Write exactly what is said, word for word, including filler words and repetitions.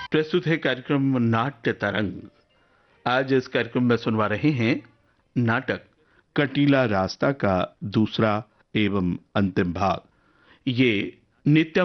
प्रस्तुत है कार्यक्रम नाट्य तरंग। आज इस कार्यक्रम में सुनवा रहे हैं नाटक कटीला रास्ता का दूसरा एवं अंतिम भाग। ये नित्यम